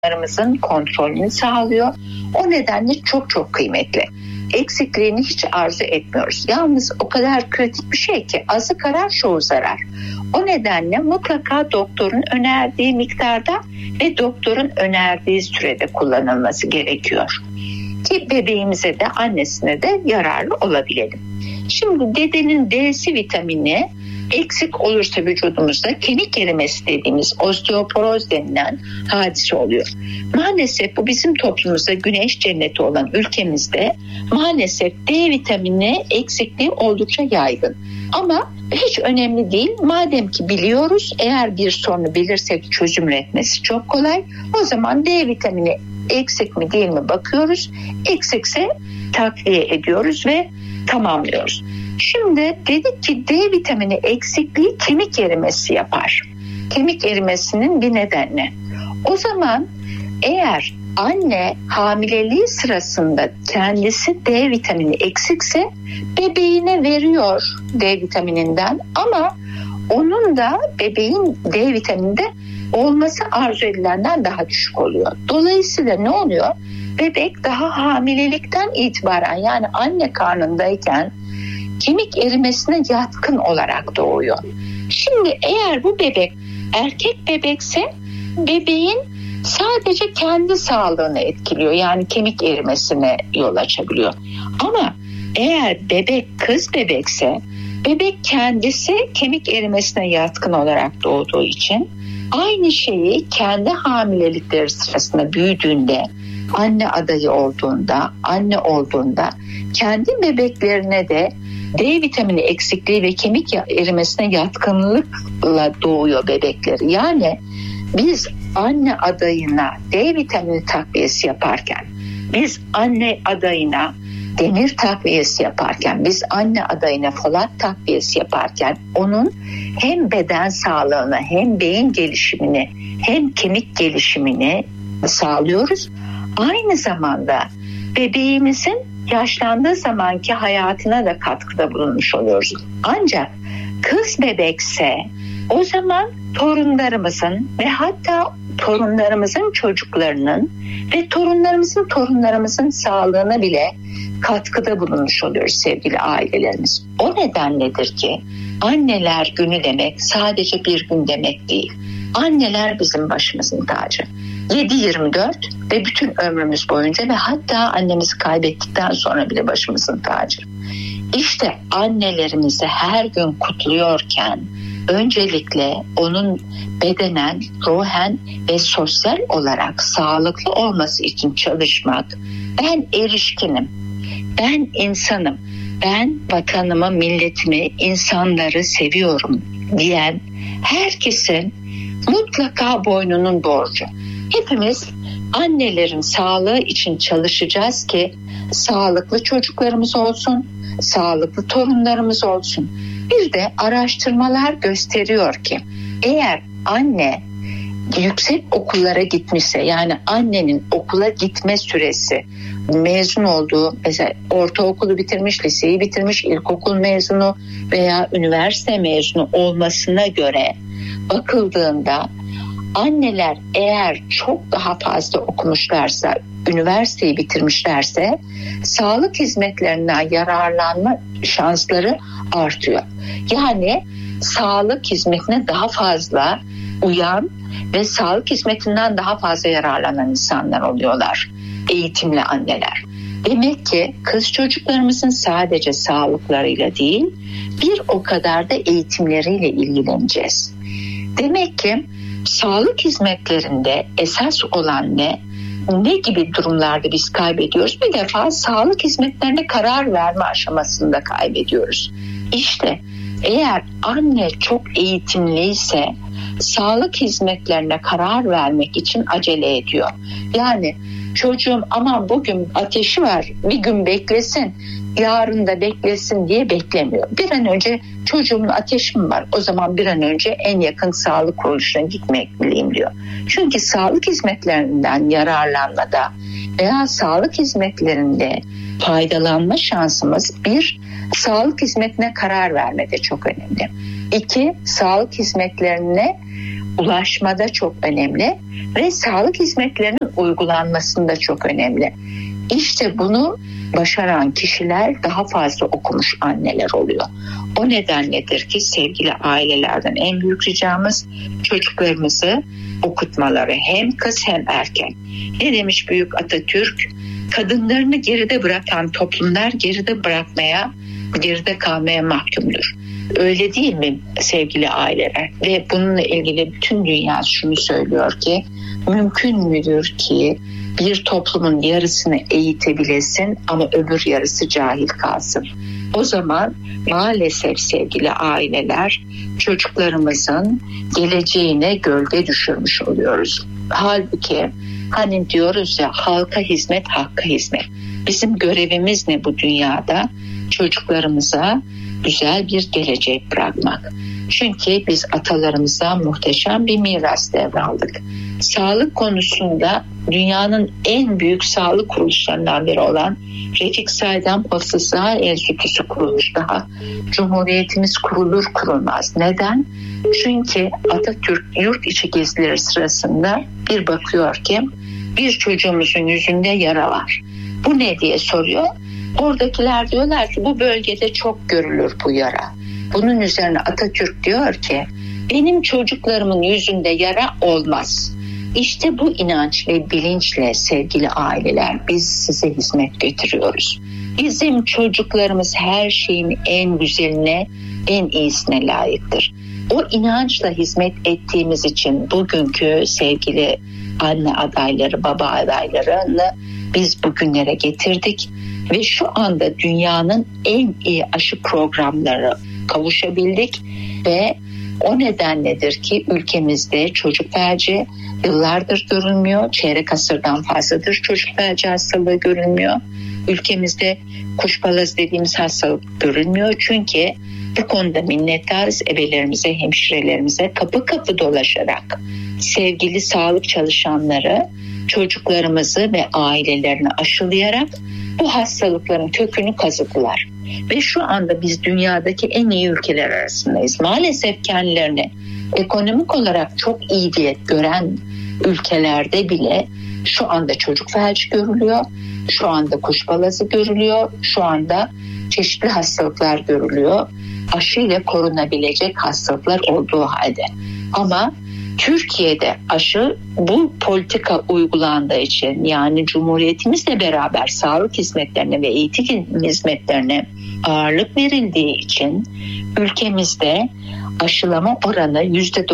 hormonlarımızın kontrolünü sağlıyor. O nedenle çok çok kıymetli. Eksikliğini hiç arzu etmiyoruz. Yalnız o kadar kritik bir şey ki azı karar çoğu zarar. O nedenle mutlaka doktorun önerdiği miktarda ve doktorun önerdiği sürede kullanılması gerekiyor. Ki bebeğimize de annesine de yararlı olabilelim. Şimdi dedenin D'si vitamini eksik olursa vücudumuzda kemik erimesi dediğimiz osteoporoz denilen hadise oluyor. Maalesef bu bizim toplumumuzda güneş cenneti olan ülkemizde maalesef D vitamini eksikliği oldukça yaygın. Ama hiç önemli değil. Madem ki biliyoruz, eğer bir sorunu bilirsek çözüm üretmesi çok kolay. O zaman D vitamini eksik mi değil mi bakıyoruz. Eksikse takviye ediyoruz ve tamamlıyoruz. Şimdi dedik ki D vitamini eksikliği kemik erimesi yapar. Kemik erimesinin bir nedeni. O zaman eğer anne hamileliği sırasında kendisi D vitamini eksikse bebeğine veriyor D vitamininden, ama onun da bebeğin D vitamininde olması arzu edilenden daha düşük oluyor. Dolayısıyla ne oluyor? Bebek daha hamilelikten itibaren, yani anne karnındayken kemik erimesine yatkın olarak doğuyor. Şimdi eğer bu bebek erkek bebekse bebeğin sadece kendi sağlığını etkiliyor. Yani kemik erimesine yol açabiliyor. Ama eğer bebek kız bebekse bebek kendisi kemik erimesine yatkın olarak doğduğu için aynı şeyi kendi hamilelikleri sırasında büyüdüğünde, anne adayı olduğunda, anne olduğunda kendi bebeklerine de D vitamini eksikliği ve kemik erimesine yatkınlıkla doğuyor bebekleri. Yani biz anne adayına D vitamini takviyesi yaparken, biz anne adayına demir takviyesi yaparken, biz anne adayına folat takviyesi yaparken onun hem beden sağlığını, hem beyin gelişimini, hem kemik gelişimini sağlıyoruz. Aynı zamanda bebeğimizin yaşlandığı zamanki hayatına da katkıda bulunmuş oluyoruz. Ancak kız bebekse o zaman torunlarımızın ve hatta torunlarımızın çocuklarının ve torunlarımızın sağlığına bile katkıda bulunmuş oluyoruz sevgili ailelerimiz. O nedenledir ki anneler günü demek sadece bir gün demek değil. Anneler bizim başımızın tacı. 7/24 ve bütün ömrümüz boyunca ve hatta annemizi kaybettikten sonra bile başımızın tacı. İşte annelerimizi her gün kutluyorken öncelikle onun bedenen, ruhen ve sosyal olarak sağlıklı olması için çalışmak, ben erişkinim, ben insanım, ben vatanımı, milletimi, insanları seviyorum diyen herkesin mutlaka boynunun borcu. Hepimiz annelerin sağlığı için çalışacağız ki sağlıklı çocuklarımız olsun, sağlıklı torunlarımız olsun. Bir de araştırmalar gösteriyor ki eğer anne yüksek okullara gitmişse, yani annenin okula gitme süresi, mezun olduğu, mesela ortaokulu bitirmiş, liseyi bitirmiş, ilkokul mezunu veya üniversite mezunu olmasına göre bakıldığında anneler eğer çok daha fazla okumuşlarsa, üniversiteyi bitirmişlerse sağlık hizmetlerinden yararlanma şansları artıyor. Yani sağlık hizmetine daha fazla uyan ve sağlık hizmetinden daha fazla yararlanan insanlar oluyorlar, eğitimli anneler. Demek ki kız çocuklarımızın sadece sağlıklarıyla değil, bir o kadar da eğitimleriyle ilgileneceğiz. Demek ki sağlık hizmetlerinde esas olan ne gibi durumlarda biz kaybediyoruz? Bir defa sağlık hizmetlerine karar verme aşamasında kaybediyoruz. İşte eğer anne çok eğitimliyse sağlık hizmetlerine karar vermek için acele ediyor. Yani çocuğum aman bugün ateşi var, bir gün beklesin, yarın da beklesin diye beklemiyor. Bir an önce çocuğumun ateşi mi var, o zaman bir an önce en yakın sağlık kuruluşuna gitmeliyim diyor. Çünkü sağlık hizmetlerinden yararlanmada veya sağlık hizmetlerinde faydalanma şansımız, bir, sağlık hizmetine karar vermede çok önemli. 2, sağlık hizmetlerine ulaşmada çok önemli ve sağlık hizmetlerinin uygulanmasında çok önemli. İşte bunu başaran kişiler daha fazla okumuş anneler oluyor. O nedenledir ki sevgili ailelerden en büyük ricamız çocuklarımızı okutmaları, hem kız hem erkek. Ne demiş büyük Atatürk? Kadınlarını geride bırakan toplumlar geride kalmaya mahkumdur. Öyle değil mi sevgili aileler? Ve bununla ilgili bütün dünya şunu söylüyor ki mümkün müdür ki bir toplumun yarısını eğitebilesin ama öbür yarısı cahil kalsın? O zaman maalesef sevgili aileler çocuklarımızın geleceğine gölge düşürmüş oluyoruz. Halbuki hani diyoruz ya, halka hizmet, hakka hizmet. Bizim görevimiz ne bu dünyada? Çocuklarımıza güzel bir gelecek bırakmak. Çünkü biz atalarımızdan muhteşem bir miras devraldık. Sağlık konusunda dünyanın en büyük sağlık kuruluşlarından biri olan Refik Saydam Hafızlar Enstitüsü kurulmuş daha. Cumhuriyetimiz kurulur kurulmaz. Neden? Çünkü Atatürk yurt içi gezileri sırasında bir bakıyor ki bir çocuğumuzun yüzünde yara var. Bu ne diye soruyor. Oradakiler diyorlar ki bu bölgede çok görülür bu yara. Bunun üzerine Atatürk diyor ki benim çocuklarımın yüzünde yara olmaz. İşte bu inanç ve bilinçle sevgili aileler biz size hizmet götürüyoruz. Bizim çocuklarımız her şeyin en güzeline, en iyisine layıktır. O inançla hizmet ettiğimiz için bugünkü sevgili anne adayları, baba adaylarını biz bugünlere getirdik. Ve şu anda dünyanın en iyi aşı programları kavuşabildik ve o nedenledir ki ülkemizde çocuk felci yıllardır görülmüyor. Çeyrek asırdan fazladır çocuk felci hastalığı görülmüyor. Ülkemizde kuşbalazı dediğimiz hastalık görülmüyor. Çünkü bu konuda minnettarız ebelerimize, hemşirelerimize kapı kapı dolaşarak sevgili sağlık çalışanları çocuklarımızı ve ailelerini aşılayarak bu hastalıkların kökünü kazıdılar. Ve şu anda biz dünyadaki en iyi ülkeler arasındayız. Maalesef kendilerini ekonomik olarak çok iyi diye gören ülkelerde bile şu anda çocuk felci görülüyor. Şu anda kuşbalazı görülüyor. Şu anda çeşitli hastalıklar görülüyor. Aşıyla korunabilecek hastalıklar olduğu halde. Ama Türkiye'de aşı bu politika uygulandığı için, yani Cumhuriyetimizle beraber sağlık hizmetlerine ve eğitim hizmetlerine ağırlık verildiği için ülkemizde aşılama oranı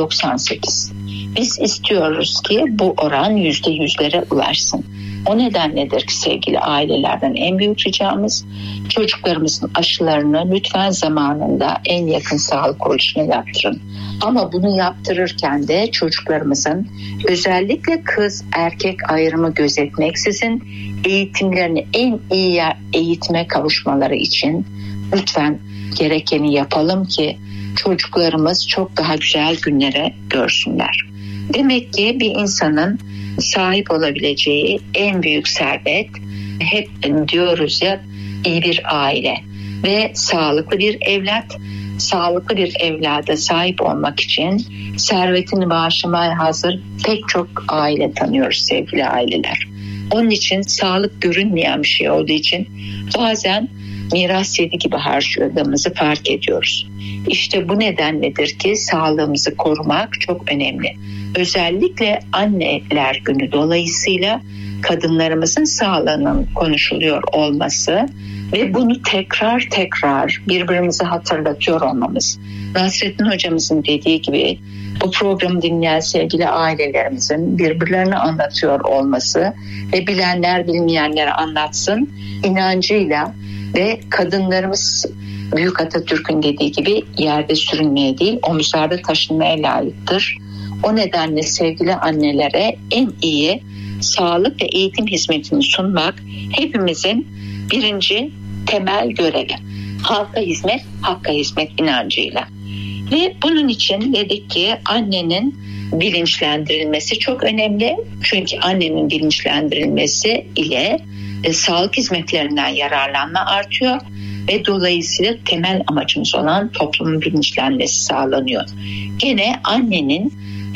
%98. Biz istiyoruz ki bu oran %100'lere ulaşsın. O nedenledir ki sevgili ailelerden en büyük ricamız çocuklarımızın aşılarını lütfen zamanında en yakın sağlık kuruluşuna yaptırın. Ama bunu yaptırırken de çocuklarımızın özellikle kız erkek ayrımı gözetmeksizin eğitimlerini en iyi eğitime kavuşmaları için lütfen gerekeni yapalım ki çocuklarımız çok daha güzel günlere görsünler. Demek ki bir insanın sahip olabileceği en büyük servet, hep diyoruz ya, iyi bir aile ve sağlıklı bir evlat. Sağlıklı bir evlada sahip olmak için servetini bağışlamaya hazır pek çok aile tanıyoruz sevgili aileler. Onun için sağlık görünmeyen bir şey olduğu için bazen miras yedi gibi harcadığımızı fark ediyoruz. İşte bu nedenledir ki sağlığımızı korumak çok önemli. Özellikle anneler günü dolayısıyla kadınlarımızın sağlığının konuşuluyor olması ve bunu tekrar birbirimize hatırlatıyor olmamız. Nasrettin hocamızın dediği gibi bu programı dinleyen sevgili ailelerimizin birbirlerine anlatıyor olması ve bilenler bilmeyenlere anlatsın inancıyla ve kadınlarımız Büyük Atatürk'ün dediği gibi yerde sürünmeye değil omuzlarda taşınmaya layıktır. O nedenle sevgili annelere en iyi sağlık ve eğitim hizmetini sunmak hepimizin birinci temel görevi. Halka hizmet, hakka hizmet inancıyla. Ve bunun için dedik ki annenin bilinçlendirilmesi çok önemli. Çünkü annenin bilinçlendirilmesi ile sağlık hizmetlerinden yararlanma artıyor. Ve dolayısıyla temel amacımız olan toplumun bilinçlenmesi sağlanıyor. Gene annenin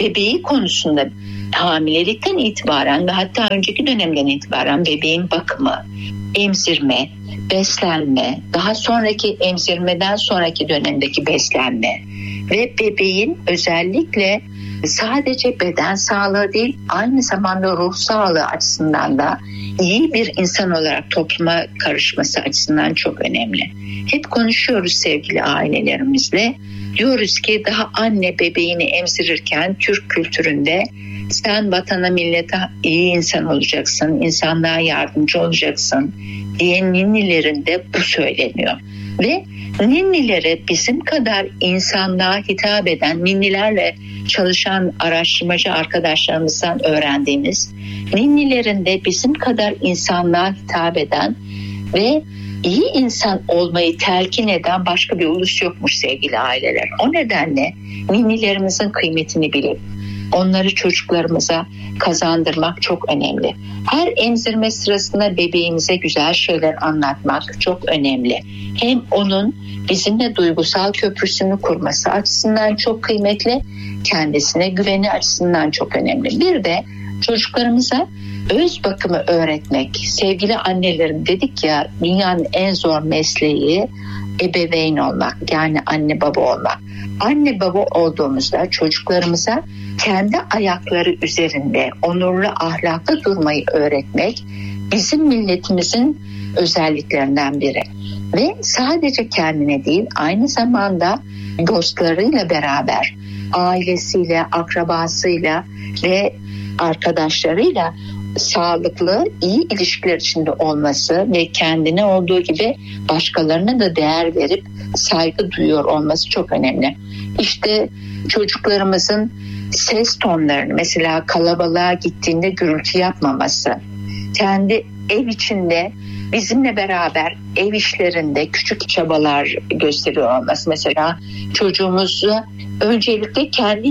bebeği konusunda hamilelikten itibaren ve hatta önceki dönemden itibaren bebeğin bakımı, emzirme, beslenme, daha sonraki emzirmeden sonraki dönemdeki beslenme ve bebeğin özellikle sadece beden sağlığı değil, aynı zamanda ruh sağlığı açısından da iyi bir insan olarak topluma karışması açısından çok önemli. Hep konuşuyoruz sevgili ailelerimizle. Diyoruz ki daha anne bebeğini emzirirken Türk kültüründe sen vatana millete iyi insan olacaksın, insanlığa yardımcı olacaksın diye ninnilerinde bu söyleniyor. Ve ninnilere bizim kadar insanlığa hitap eden, ninnilerle çalışan araştırmacı arkadaşlarımızdan öğrendiğimiz, ninnilerinde bizim kadar insanlığa hitap eden ve iyi insan olmayı telkin eden başka bir ulus yokmuş sevgili aileler. O nedenle ninnilerimizin kıymetini bilip onları çocuklarımıza kazandırmak çok önemli. Her emzirme sırasında bebeğimize güzel şeyler anlatmak çok önemli. Hem onun bizimle duygusal köprüsünü kurması açısından çok kıymetli, kendisine güveni açısından çok önemli. Bir de çocuklarımıza öz bakımı öğretmek. Sevgili annelerim, dedik ya, dünyanın en zor mesleği ebeveyn olmak, yani anne baba olmak. Anne baba olduğumuzda çocuklarımıza kendi ayakları üzerinde onurlu ahlaklı durmayı öğretmek bizim milletimizin özelliklerinden biri. Ve sadece kendine değil, aynı zamanda dostlarıyla beraber, ailesiyle, akrabasıyla ve arkadaşlarıyla sağlıklı, iyi ilişkiler içinde olması ve kendine olduğu gibi başkalarına da değer verip saygı duyuyor olması çok önemli. İşte çocuklarımızın ses tonlarını, mesela kalabalığa gittiğinde gürültü yapmaması, kendi ev içinde bizimle beraber ev işlerinde küçük çabalar gösteriyor olması. Mesela çocuğumuzu öncelikle kendi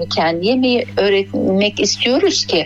yemeği öğretmek istiyoruz ki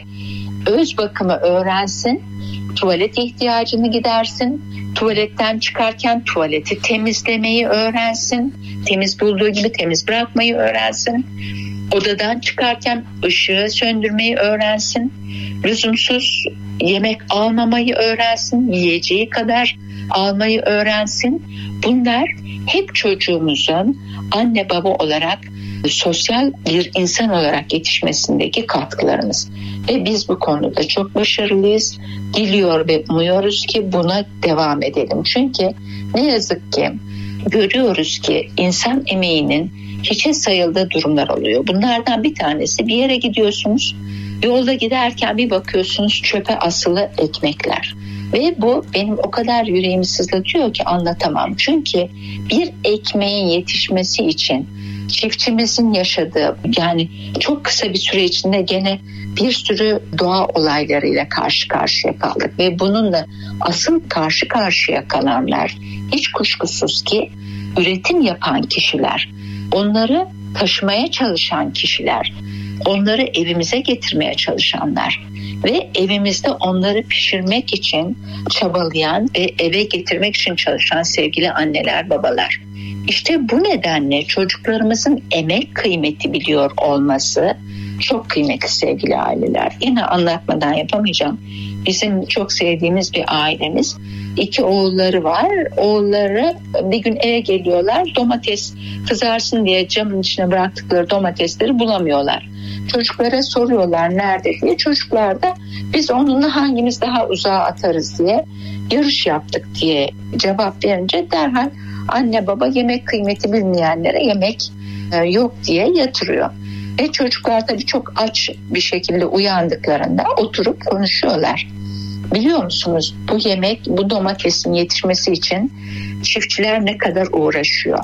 öz bakımı öğrensin, tuvalet ihtiyacını gidersin, tuvaletten çıkarken tuvaleti temizlemeyi öğrensin, temiz bulduğu gibi temiz bırakmayı öğrensin, odadan çıkarken ışığı söndürmeyi öğrensin, lüzumsuz yemek almamayı öğrensin, yiyeceği kadar almayı öğrensin. Bunlar hep çocuğumuzun anne baba olarak sosyal bir insan olarak yetişmesindeki katkılarımız. Ve biz bu konuda çok başarılıyız. Diliyor ve umuyoruz ki buna devam edelim. Çünkü ne yazık ki görüyoruz ki insan emeğinin hiçe sayıldığı durumlar oluyor. Bunlardan bir tanesi, bir yere gidiyorsunuz, yolda giderken bir bakıyorsunuz çöpe asılı ekmekler. Ve bu benim o kadar yüreğimi sızlatıyor ki anlatamam. Çünkü bir ekmeğin yetişmesi için çiftçimizin yaşadığı, yani çok kısa bir süre içinde gene bir sürü doğa olaylarıyla karşı karşıya kaldık. Ve bununla asıl karşı karşıya kalanlar hiç kuşkusuz ki üretim yapan kişiler, onları taşımaya çalışan kişiler, onları evimize getirmeye çalışanlar ve evimizde onları pişirmek için çabalayan ve eve getirmek için çalışan sevgili anneler, babalar. İşte bu nedenle çocuklarımızın emek kıymeti biliyor olması çok kıymetli sevgili aileler. Yine anlatmadan yapamayacağım. Bizim çok sevdiğimiz bir ailemiz, 2 oğulları var. Oğulları bir gün eve geliyorlar, domates kızarsın diye camın içine bıraktıkları domatesleri bulamıyorlar. Çocuklara soruyorlar nerede diye. Çocuklar da biz onunla hangimiz daha uzağa atarız diye yarış yaptık diye cevap verince derhal anne baba yemek kıymeti bilmeyenlere yemek yok diye yatırıyor. Ve çocuklar tabii çok aç bir şekilde uyandıklarında oturup konuşuyorlar. Biliyor musunuz, bu yemek, bu domatesin yetişmesi için çiftçiler ne kadar uğraşıyor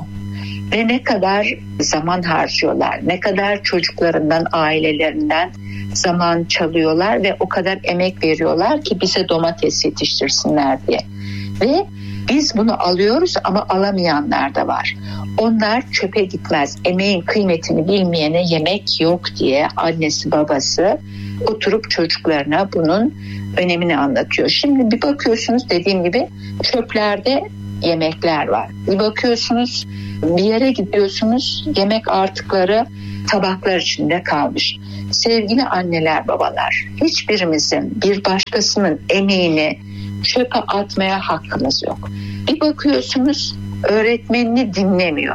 ve ne kadar zaman harcıyorlar, ne kadar çocuklarından, ailelerinden zaman çalıyorlar ve o kadar emek veriyorlar ki bize domates yetiştirsinler diye. Ve biz bunu alıyoruz ama alamayanlar da var. Onlar çöpe gitmez. Emeğin kıymetini bilmeyene yemek yok diye annesi babası oturup çocuklarına bunun önemini anlatıyor. Şimdi bir bakıyorsunuz, dediğim gibi çöplerde yemekler var. Bir bakıyorsunuz, bir yere gidiyorsunuz, yemek artıkları tabaklar içinde kalmış. Sevgili anneler, babalar, hiçbirimizin bir başkasının emeğini çöpe atmaya hakkımız yok. Bir bakıyorsunuz, öğretmenini dinlemiyor.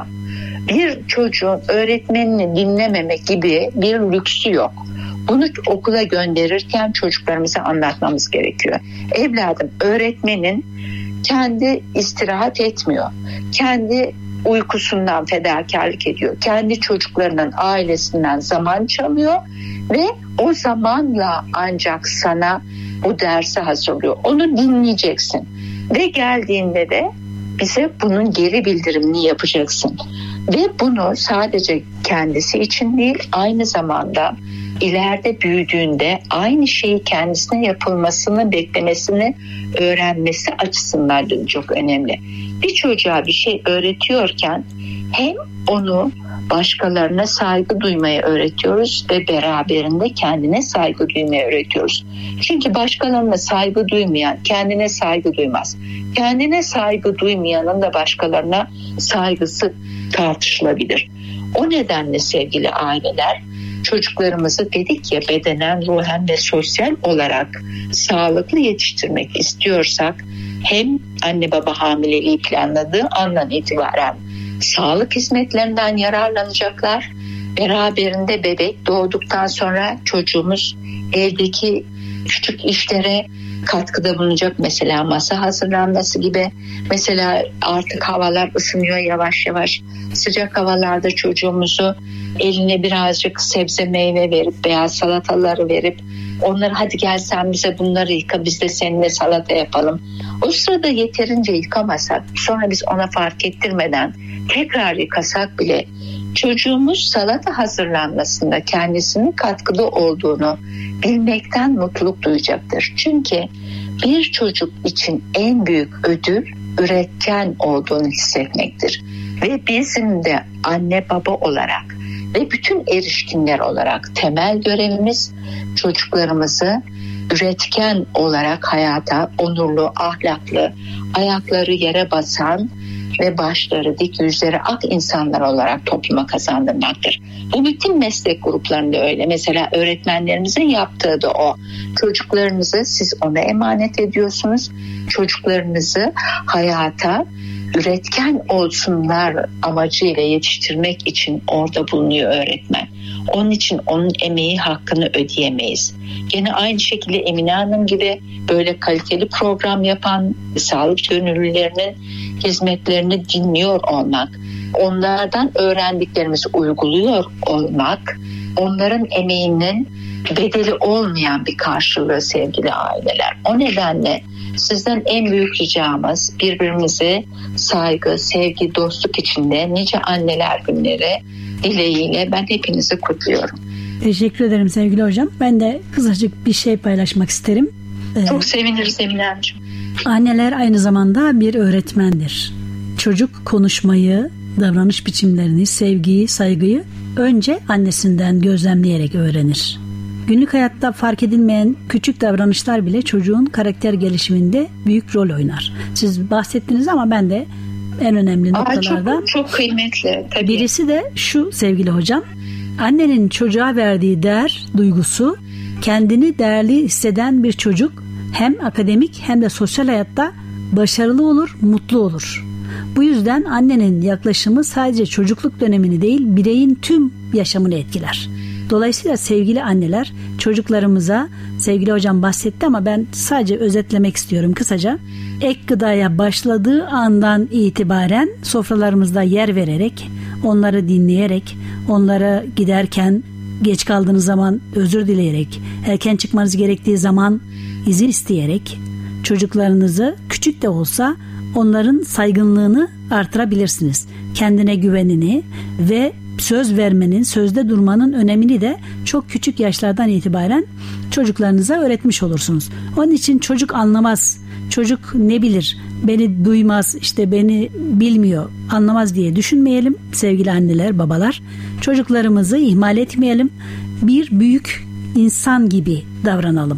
Bir çocuğun öğretmenini dinlememek gibi bir lüksü yok. Bunu okula gönderirken çocuklarımıza anlatmamız gerekiyor. Evladım, öğretmenin kendi istirahat etmiyor. Kendi uykusundan fedakarlık ediyor. Kendi çocuklarının, ailesinden zaman çalıyor ve o zamanla ancak sana bu dersi hazırlıyor. Onu dinleyeceksin ve geldiğinde de bize bunun geri bildirimini yapacaksın. Ve bunu sadece kendisi için değil, aynı zamanda ileride büyüdüğünde aynı şeyi kendisine yapılmasını beklemesini öğrenmesi açısından da çok önemli. Bir çocuğa bir şey öğretiyorken hem onu başkalarına saygı duymaya öğretiyoruz ve beraberinde kendine saygı duymaya öğretiyoruz. Çünkü başkalarına saygı duymayan kendine saygı duymaz. Kendine saygı duymayanın da başkalarına saygısı tartışılabilir. O nedenle sevgili aileler, çocuklarımızı dedik ya, bedenen, ruhen ve sosyal olarak sağlıklı yetiştirmek istiyorsak hem anne baba hamileliği planladığı andan itibaren sağlık hizmetlerinden yararlanacaklar. Beraberinde bebek doğduktan sonra çocuğumuz evdeki küçük işlere katkıda bulunacak. Mesela masa hazırlanması gibi. Mesela artık havalar ısınıyor yavaş yavaş. Sıcak havalarda çocuğumuzu eline birazcık sebze meyve verip beyaz salataları verip onları hadi gel sen bize bunları yıka, biz de seninle salata yapalım. O sırada yeterince yıkamasak, sonra biz ona fark ettirmeden tekrar yıkasak bile çocuğumuz salata hazırlanmasında kendisinin katkıda olduğunu bilmekten mutluluk duyacaktır. Çünkü bir çocuk için en büyük ödül üretken olduğunu hissetmektir. Ve bizim de anne baba olarak ve bütün erişkinler olarak temel görevimiz çocuklarımızı üretken olarak hayata onurlu, ahlaklı, ayakları yere basan ve başları dik, yüzleri ak insanlar olarak topluma kazandırmaktır. Bu bütün meslek gruplarında öyle. Mesela öğretmenlerimizin yaptığı da o. Çocuklarınızı siz ona emanet ediyorsunuz. Çocuklarınızı hayata üretken olsunlar amacıyla yetiştirmek için orada bulunuyor öğretmen. Onun için onun emeği hakkını ödeyemeyiz. Gene aynı şekilde Emine Hanım gibi böyle kaliteli program yapan sağlık gönüllülerinin hizmetlerini dinliyor olmak, onlardan öğrendiklerimizi uyguluyor olmak, onların emeğinin bedeli olmayan bir karşılığı sevgili aileler. O nedenle sizden en büyük ricamız birbirimize saygı, sevgi, dostluk içinde nice anneler günleri dileğiyle ben hepinizi kutluyorum. Teşekkür ederim sevgili hocam. Ben de kısacık bir şey paylaşmak isterim. Çok seviniriz Emine Hanımcığım. Anneler aynı zamanda bir öğretmendir. Çocuk konuşmayı, davranış biçimlerini, sevgiyi, saygıyı önce annesinden gözlemleyerek öğrenir. Günlük hayatta fark edilmeyen küçük davranışlar bile çocuğun karakter gelişiminde büyük rol oynar. Siz bahsettiniz ama ben de en önemli noktalardan çok kıymetli. Tabii. Birisi de şu sevgili hocam. Annenin çocuğa verdiği değer duygusu, kendini değerli hisseden bir çocuk hem akademik hem de sosyal hayatta başarılı olur, mutlu olur. Bu yüzden annenin yaklaşımı sadece çocukluk dönemini değil, bireyin tüm yaşamını etkiler. Dolayısıyla sevgili anneler, çocuklarımıza, sevgili hocam bahsetti ama ben sadece özetlemek istiyorum kısaca. Ek gıdaya başladığı andan itibaren sofralarımızda yer vererek, onları dinleyerek, onlara giderken geç kaldığınız zaman özür dileyerek, erken çıkmanız gerektiği zaman izin isteyerek çocuklarınızı küçük de olsa onların saygınlığını artırabilirsiniz. Kendine güvenini ve söz vermenin, sözde durmanın önemini de çok küçük yaşlardan itibaren çocuklarınıza öğretmiş olursunuz. Onun için çocuk anlamaz, çocuk ne bilir, beni duymaz, işte beni bilmiyor, anlamaz diye düşünmeyelim sevgili anneler, babalar. Çocuklarımızı ihmal etmeyelim, bir büyük insan gibi davranalım.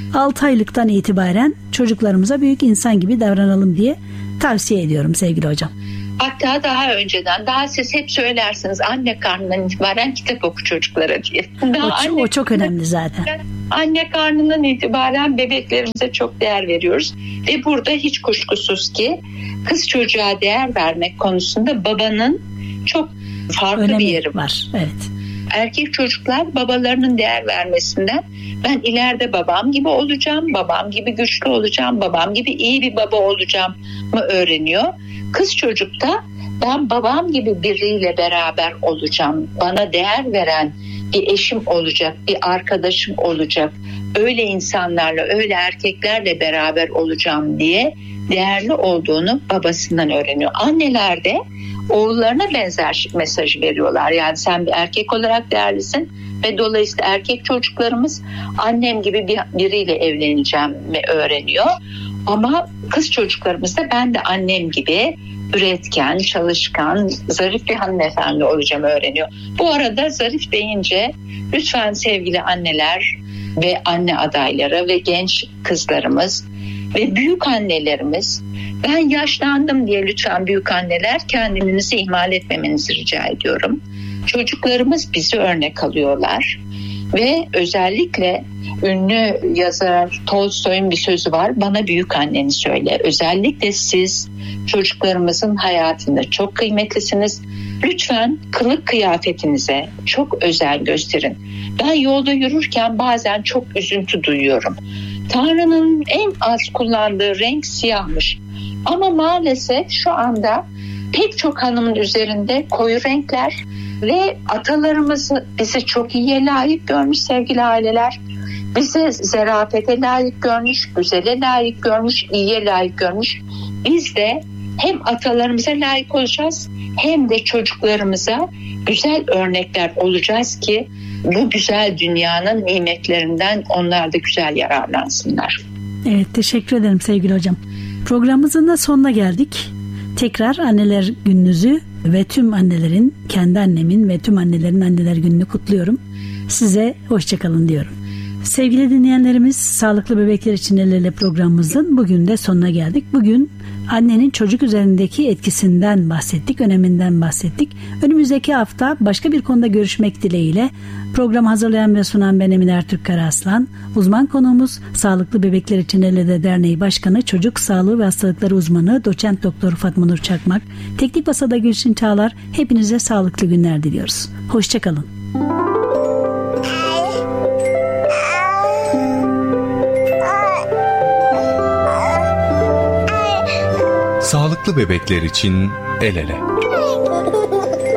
6 aylıktan itibaren çocuklarımıza büyük insan gibi davranalım diye tavsiye ediyorum sevgili hocam. Hatta daha önceden, daha siz hep söylersiniz anne karnından itibaren kitap oku çocuklara diye. O çok önemli zaten. Anne karnından itibaren bebeklerimize çok değer veriyoruz. Ve burada hiç kuşkusuz ki kız çocuğa değer vermek konusunda babanın çok farklı önemi bir yeri var. Evet. Erkek çocuklar babalarının değer vermesinden ben ileride babam gibi olacağım, babam gibi güçlü olacağım, babam gibi iyi bir baba olacağım mı öğreniyor. Kız çocuk da ben babam gibi biriyle beraber olacağım, bana değer veren bir eşim olacak, bir arkadaşım olacak, öyle insanlarla, öyle erkeklerle beraber olacağım diye değerli olduğunu babasından öğreniyor. Anneler de oğullarına benzer mesajı veriyorlar. Yani sen bir erkek olarak değerlisin ve dolayısıyla erkek çocuklarımız annem gibi biriyle evleneceğim mi öğreniyor. Ama kız çocuklarımız da ben de annem gibi üretken, çalışkan, zarif bir hanımefendi olacağım öğreniyor. Bu arada zarif deyince lütfen sevgili anneler ve anne adayları ve genç kızlarımız ve büyük annelerimiz, ben yaşlandım diye lütfen büyük anneler kendinizi ihmal etmemenizi rica ediyorum. Çocuklarımız bizi örnek alıyorlar ve özellikle ünlü yazar Tolstoy'un bir sözü var, bana büyük anneni söyle. Özellikle siz çocuklarımızın hayatında çok kıymetlisiniz. Lütfen kılık kıyafetinize çok özen gösterin. Ben yolda yürürken bazen çok üzüntü duyuyorum. Tanrı'nın en az kullandığı renk siyahmış. Ama maalesef şu anda pek çok hanımın üzerinde koyu renkler ve atalarımız bizi çok iyiye layık görmüş sevgili aileler. Bizi zarafete layık görmüş, güzele layık görmüş, iyiye layık görmüş. Biz de hem atalarımıza layık olacağız hem de çocuklarımıza güzel örnekler olacağız ki bu güzel dünyanın nimetlerinden onlar da güzel yararlansınlar. Evet, teşekkür ederim sevgili hocam. Programımızın da sonuna geldik. Tekrar anneler gününüzü ve tüm annelerin, kendi annemin ve tüm annelerin anneler gününü kutluyorum. Size hoşçakalın diyorum. Sevgili dinleyenlerimiz, Sağlıklı Bebekler için El Ele programımızın bugün de sonuna geldik. Bugün annenin çocuk üzerindeki etkisinden bahsettik, öneminden bahsettik. Önümüzdeki hafta başka bir konuda görüşmek dileğiyle programı hazırlayan ve sunan ben Emine Ertürk Karaaslan. Uzman konuğumuz Sağlıklı Bebekler için El Ele Derneği Başkanı, Çocuk Sağlığı ve Hastalıkları Uzmanı Doçent Doktor Fatma Nur Çakmak. Teknik Masada Gülşin Çağlar. Hepinize sağlıklı günler diliyoruz. Hoşçakalın. Sağlıklı bebekler için el ele.